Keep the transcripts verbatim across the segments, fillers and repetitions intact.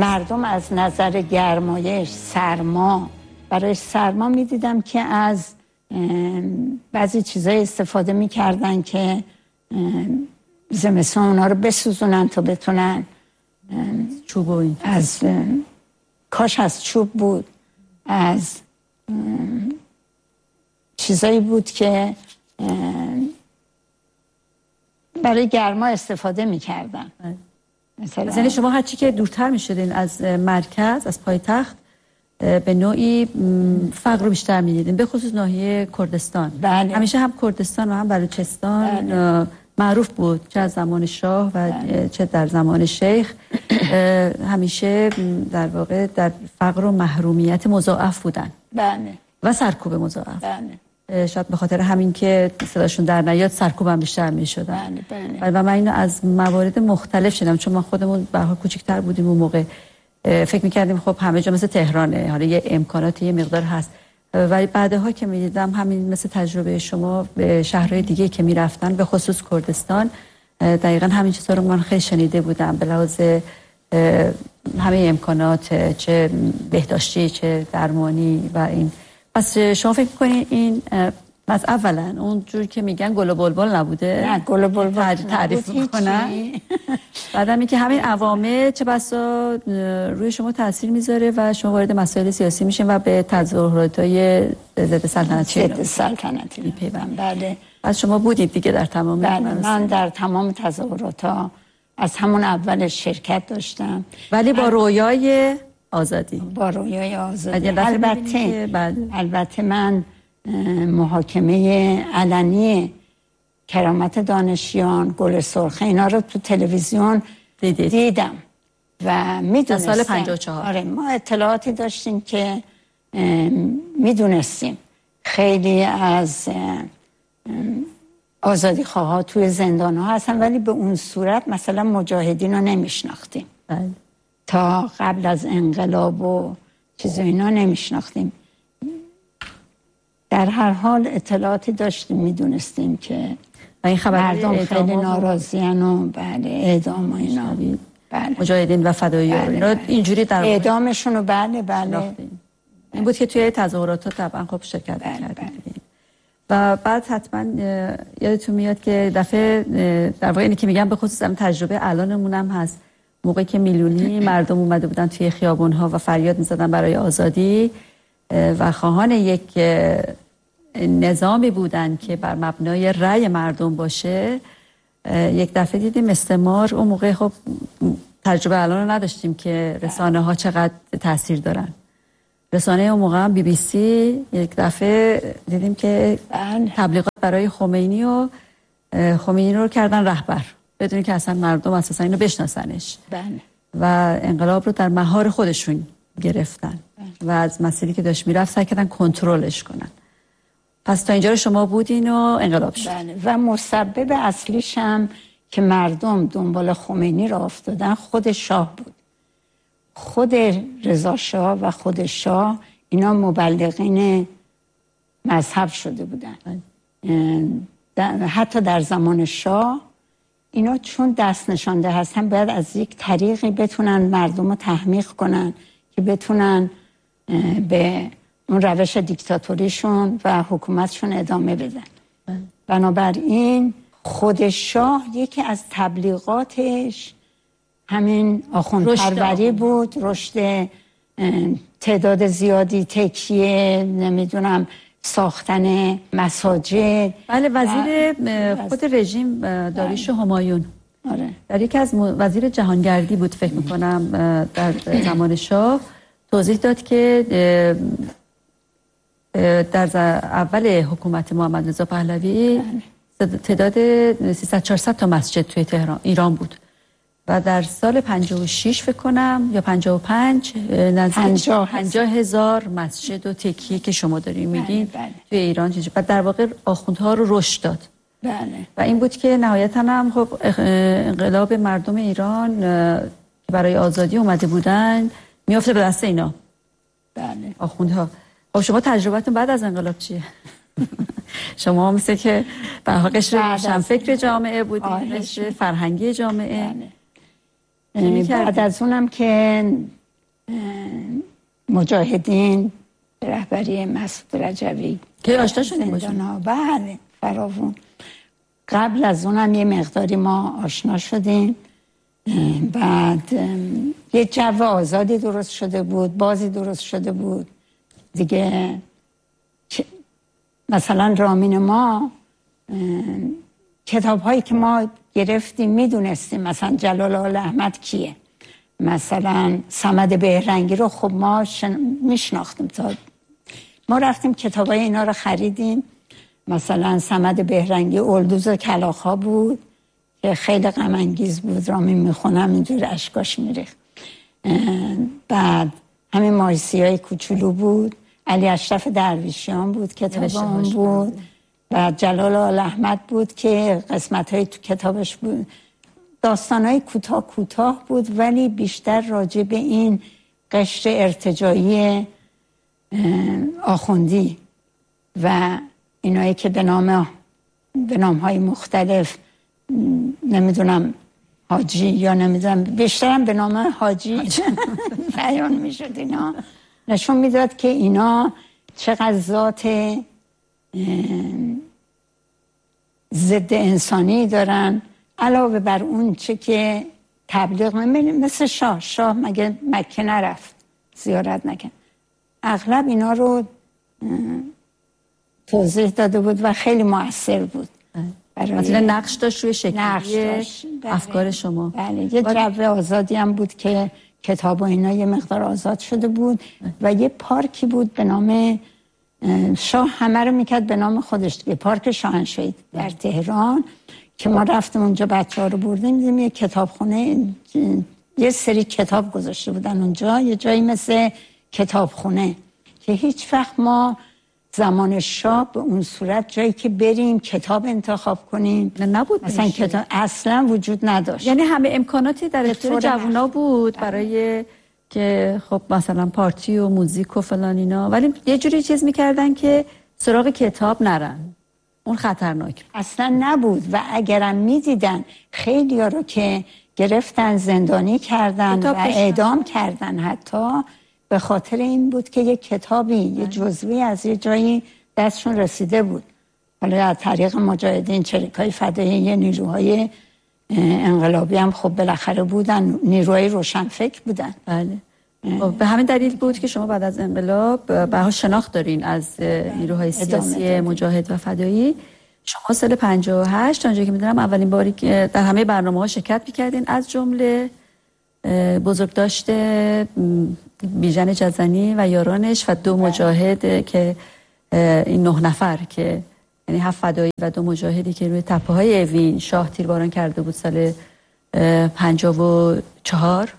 مردم از نظر گرمایش، سرما، برای سرما میدیدم که از بعضی چیزای استفاده میکردن که زمستان اونا رو بسوزونن تا بتونن چوب و این از کاش از چوب بود، از چیزایی بود که برای گرما استفاده میکردن. مثلا یعنی شما هرچی که دورتر میشدین از مرکز، از پایتخت، به نوعی فقر رو بیشتر میدیدین، به خصوص ناحیه کردستان. بله. همیشه هم کردستان و هم بلوچستان بله. معروف بود، چه از زمان شاه و بله. چه در زمان شیخ، همیشه در واقع در فقر و محرومیت مضاعف بودن. بله. و سرکوب مضاعف. بله. شاید به خاطر همین که صداشون در نیاد سرکوب هم بیشتر میشدن. بله بله. و من اینو از موارد مختلف شدم، چون ما خودمون به هر حال کوچیک‌تر بودیم اون موقع، فکر می‌کردیم خب همه جا مثل تهرانه، حالا یه امکانات یه مقدار هست، ولی بعدها که می‌دیدم همین مثل تجربه شما به شهرهای دیگه که می‌رفتن، به خصوص کردستان، دقیقاً همین چیزا رو من خیلی شنیده بودم، به لحاظ همه امکانات، چه بهداشتی چه درمانی و این. پس شما فکر می‌کنید این پس اولا اون جور که میگن گل و بلبل نبوده؟ نه گل و بلبل تعریف میکنن. بعدم این که همین عوامل چه بسا روی شما تاثیر میذاره و شما وارد مسائل سیاسی میشین و به تظاهرات‌های ضد سلطنتی ضد سلطنتی میپیوند. بله. از شما بودید دیگه در تمام؟ بله من در تمام تظاهرات‌ها از همون اول شرکت داشتم، ولی با رویای آزادی. با رویای آزادی. البته البته من محاکمه علنی کرامت دانشیان، گل سرخ، اینا رو تو تلویزیون دیدید. دیدم و میدونستم. سال پنجاه و چهار. آره ما اطلاعاتی داشتیم که میدونستیم خیلی از آزادی خواها توی زندان ها هستن، ولی به اون صورت مثلا مجاهدین رو نمیشناختیم. بله. تا قبل از انقلاب و چیز اینا نمیشناختیم. در هر حال اطلاعاتی داشتیم، میدونستیم که و این مردم خیلی ناراضیان و بله اعدام و اینا. بله. مجاهدین و فداییان بله بله. اینجوری در اعدامشون رو بله بله. بله این بود که توی تظاهرات طبعا خب شرکت بله کردیم. بله. و بعد حتما یادتون میاد که دفعه در واقع اینی که میگم به خصوص هم تجربه الانمون هم هست، موقعی که میلیونی مردم اومده بودن توی خیابون‌ها و فریاد می‌زدن برای آزادی و خواهان یک نظامی بودن که بر مبنای رأی مردم باشه، یک دفعه دیدیم استعمار. اون موقع خب تجربه الان رو نداشتیم که رسانه ها چقدر تاثیر دارن. رسانه اون موقع هم بی بی سی یک دفعه دیدیم که تبلیغات برای خمینی و خمینی رو کردن رهبر بدون که اصلا مردم اساسا اینو بشناسنش. بله. و انقلاب رو در مهار خودشون گرفتن بله. و از مسیری که داشت میرفت سعی کردن کنترلش کنن. پس تا اینجا رو شما بودین و انقلاب شد. بله. و مسبب اصلیش هم که مردم دنبال خمینی را افتادن خود شاه بود. خود رضا شاه و خود شاه اینا مبلغین مذهب شده بودن. بله. حتی در زمان شاه اینا چون دست نشانده هستن باید از یک طریقی بتونن مردم رو تحمیق کنن که بتونن به اون روش دیکتاتوریشون و حکومتشون ادامه بدن. بنابراین خود شاه یکی از تبلیغاتش همین آخوندپروری بود، رشد تعداد زیادی تکیه، نمیدونم ساختن مساجد. بله وزیر خود رژیم داریوش همایون آره. در یکی از وزیر جهانگردی بود فکر میکنم در زمان شاه توضیح داد که در اول حکومت محمد رضا پهلوی تعداد سیصد چهارصد تا مسجد توی تهران ایران بود و در سال پنجاه و شش فکر کنم یا پنجاه و پنج نزدیک پنجاه هزار مسجد و تکیه که شما دارین میگین بله بله. توی ایران و در واقع آخوندها رو رشد داد. بله. و این بود که نهایتا هم خب انقلاب مردم ایران که برای آزادی اومده بودن میافته به دست اینا. بله. آخوندها. خب شما تجربتون بعد از انقلاب چیه؟ شما مثل که به حال قشر روشنفکر جامعه بودین، قشر فرهنگی جامعه. بله. بعد از اونم که مجاهدین به رهبری مسعود رجوی که آشنا شدیم باشیم. بله فراوون. قبل از اونم یه مقداری ما آشنا شدیم. بعد یه جو آزادی درست شده بود، بازی درست شده بود دیگه. مثلا رامین ما کتاب هایی که ما گرفتیم میدونستیم مثلا جلال آل احمد کیه، مثلا صمد بهرنگی رو خب ما شن... میشناختیم. تا ما رفتیم کتاب های اینا رو خریدیم. مثلا صمد بهرنگی اولدوز کلاخا بود که خیلی غم انگیز بود، رامین میخونم اینجور اشکاش میریخت. بعد همین مایسی های کوچولو بود. علی اشرف درویشیان بود کتاب اون بود. و جلال آل احمد بود که قسمت های تو کتابش بود. داستان های کوتاه کوتاه بود ولی بیشتر راجع به این قشر ارتجاعی آخوندی و اینایی که به نام به نام های مختلف نمیدونم حاجی یا نمیدونم بیشترم به نام حاجی بیان میشد. اینا نشون میداد که اینا چقدر ذات ضد انسانی دارن، علاوه بر اون چه که تبلیغ مثل شاه شاه مگه مکه نرفت زیارت نکرد، اغلب اینا رو توضیح داده بود و خیلی مؤثر بود. مثلا نقش داشت روی شکلی افکار شما. بله یه جو آزادی هم بود که کتاب و اینا یه مقدار آزاد شده بود و یه پارکی بود به نام شاه همه رو میکرد به نام خودش دیگه، پارک شاهنشاهی در تهران که ما رفتیم اونجا بچه ها رو بردیم دیدیم یه کتابخونه، یه سری کتاب گذاشته بودن اونجا، یه جایی مثل کتابخونه که هیچ وقت ما زمان شاه به اون صورت جایی که بریم کتاب انتخاب کنیم نبود، مثلا کتاب اصلا وجود نداشت. یعنی همه امکاناتی در اختیار جوونا بود برای که خب مثلا پارتی و موزیک و فلان اینا، ولی یه جوری چیز میکردن که سراغ کتاب نرن، اون خطرناک اصلا نبود. و اگرم میدیدن خیلی ها رو که گرفتن زندانی کردن و اعدام کردن حتی به خاطر این بود که یه کتابی یه جزوی از یه جایی دستشون رسیده بود، حالا از طریق مجاهدین چریکای فدایی نیروهای انقلابی هم خب بالاخره بودن، نیروهای روشنفکر بودن. بله خب به همین دلیل بود که شما بعد از انقلاب به ها شناخت دارین از نیروهای سیاسی مجاهد و فدایی. شما سال پنجاه و هشت تا اونجایی که میدونم اولین باری که در همه برنامه‌ها شرکت می‌کردین، از جمله بزرگداشت بیژن جزنی و یارانش و دو مجاهد که این نه نفر که یعنی هفت فدایی و دو مجاهدی که روی تپه‌های اوین شاه تیرباران کرده بود سال پنجاه و چهار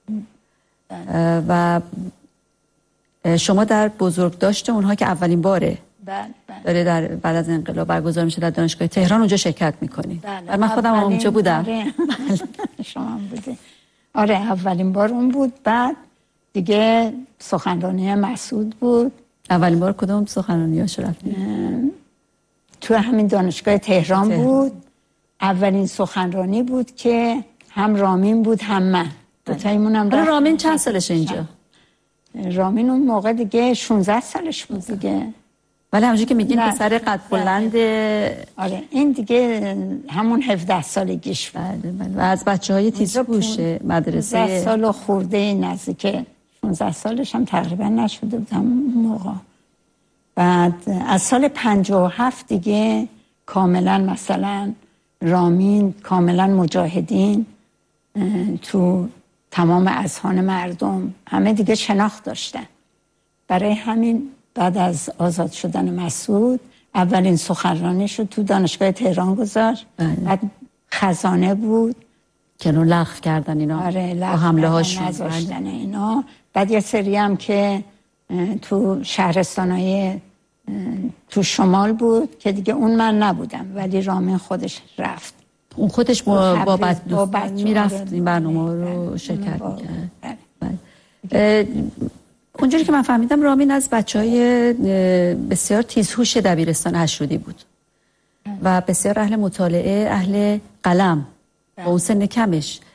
و شما در بزرگداشت اونها که اولین باره داره در بعد از انقلاب برگزار میشه در دانشگاه تهران اونجا شرکت میکنی. بله. من خودم اونجا بودم. آره. شما بودی. آره اولین بار اون بود. بعد دیگه سخنرانی مسعود بود. اولین بار کدوم سخنرانی هاشو رفتیم؟ تو همین دانشگاه تهران, تهران بود. اولین سخنرانی بود که هم رامین بود هم من. دوتایمون هم رفتیم. رامین چند سالشه اینجا؟ رامین اون موقع دیگه شانزده سالش بود دیگه. ولی همونجوری که میگین پسر قد بلند. آره این دیگه همون هفده سالگیش بود. بله بله. و از بچه‌های تیزهوش مدرسه هفده سال و خورده نزدیک شانزده سالش هم تقریبا نشده بود همون موقع. بعد از سال پنجاه و هفت دیگه کاملا مثلا رامین کاملا مجاهدین تو تمام اذهان مردم همه دیگه شناخت داشتن. برای همین بعد از آزاد شدن مسعود اولین سخنرانیش رو تو دانشگاه تهران گذاشت. بعد خزانه بود که رو لغو کردن اینا. آره لغو حمله هاشون نذاشتن اینا. بعد یه سری هم که تو شهرستانای تو شمال بود که دیگه اون من نبودم ولی رامین خودش رفت. اون خودش با با بچه میرفت این برنامه رو شرکت میکرد. اونجوری که من فهمیدم رامین از بچهای بسیار تیزهوش دبیرستان اشرودی بود و بسیار اهل مطالعه، اهل قلم با اون سن کمش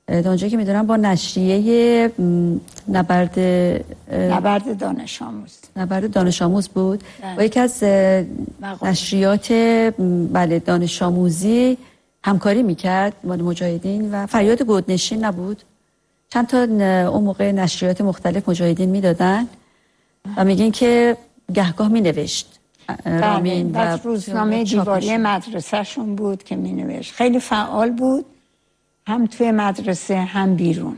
تا اونجایی که میدونم با نشریه نبرد نبرد دانش آموز نبرد دانش آموز بود و یکی از نشریات بله دانش آموزی همکاری میکرد با مجاهدین و فریاد گودنشین نبود. چند تا اون موقع نشریات مختلف مجاهدین میدادن و میگین که گهگاه مینوشت رامین و روزنامه دیواری مدرسهشون بود که مینوشت. خیلی فعال بود، هم توی مدرسه هم بیرون،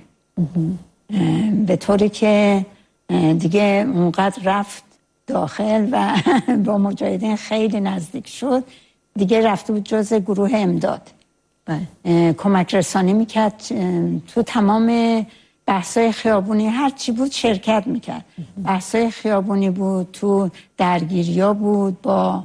به طوری که دیگه اونقدر رفت داخل و با مجاهدین خیلی نزدیک شد، دیگه رفته بود جز گروه امداد. بله. کمک رسانی میکرد تو تمام بحثای خیابونی، هر چی بود شرکت میکرد. بحثای خیابونی بود، تو درگیریا بود با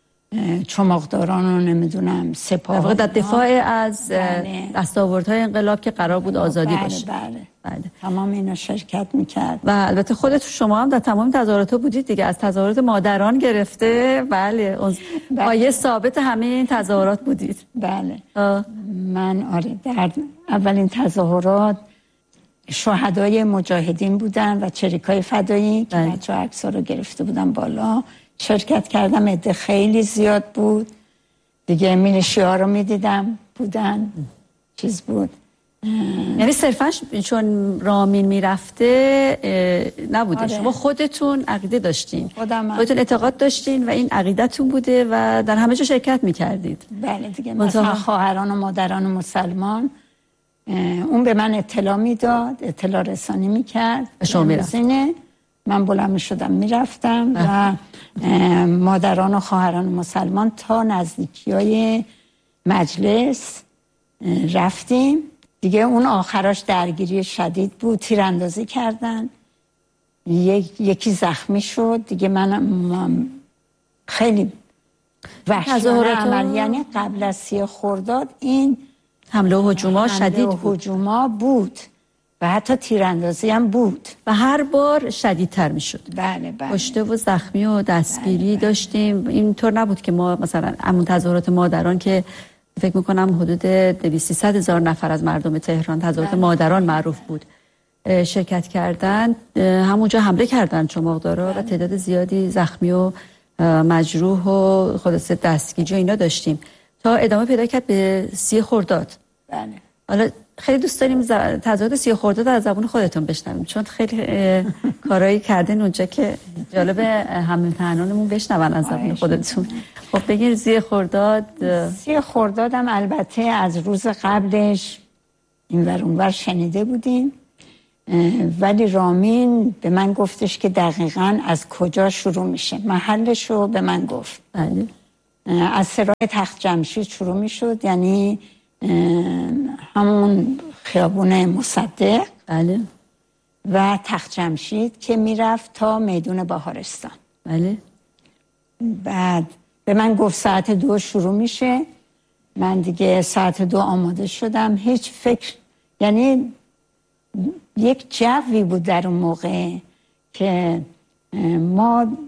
چماقداران و نمیدونم سپاه، در دفاع از بله. دستاوردهای انقلاب که قرار بود آزادی بله باشه. بله. بله. تمام اینا شرکت میکرد و البته خودت شما هم در تمام تظاهرات بودید دیگه، از تظاهرات مادران گرفته بله پایه ثابت همه این تظاهرات بودید. بله آه. من آره در اولین تظاهرات شهدای مجاهدین بودن و چریکای فدایی که بچه ها عکس‌ها رو گرفته بودن بالا، شرکت کردم. عده خیلی زیاد بود دیگه، میلیشی ها رو میدیدم بودن چیز بود. یعنی صرفا چون رامین میرفته نبوده آره. شما خودتون عقیده داشتین، خودتون اعتقاد داشتین و این عقیدتون بوده و در همه جا شرکت میکردید. بله دیگه، مثلا خواهران و مادران و مسلمان اون به من اطلاع میداد، اطلاع رسانی میکرد، شما میرفت. من بلند میشدم میرفتم و مادران و خواهران مسلمان تا نزدیکی های مجلس رفتیم دیگه. اون آخراش درگیری شدید بود، تیراندازی کردن، یک، یکی زخمی شد دیگه. من خیلی وحشیانه عمل، یعنی قبل از سی خرداد این حمله و هجوما شدید بود. هجوما بود و حتی تیراندازی هم بود و هر بار شدیدتر می شد. بله بله. کشته و زخمی و دستگیری بله بله. داشتیم. اینطور نبود که ما مثلا همون تظاهرات مادران که فکر میکنم حدود دویست سیصد هزار نفر از مردم تهران تظاهرات بله. مادران معروف بود شرکت کردن، همونجا حمله کردن چماقدارا بله. و تعداد زیادی زخمی و مجروح و خلاصه دستگیری اینا داشتیم تا ادامه پیدا کرد به سی خرداد. بله. حالا خیلی دوست داریم تظاهرات سی خرداد از زبان خودتون بشنویم، چون خیلی کارایی کردین اونجا که جالب هم‌متحنانمون بشنون از زبان خودتون. خب بگیر سی خرداد. سی خرداد هم البته از روز قبلش اینور اونور شنیده بودیم، ولی رامین به من گفتش که دقیقاً از کجا شروع میشه، محلش رو به من گفت. بله. از سرای تخت جمشید شروع میشد، یعنی همون خیابون مصدق بله. و تخت جمشید که میرفت تا میدون بهارستان. بله. بعد به من گفت ساعت دو شروع میشه. من دیگه ساعت دو آماده شدم، هیچ فکر، یعنی یک جوی بود در اون موقع که ما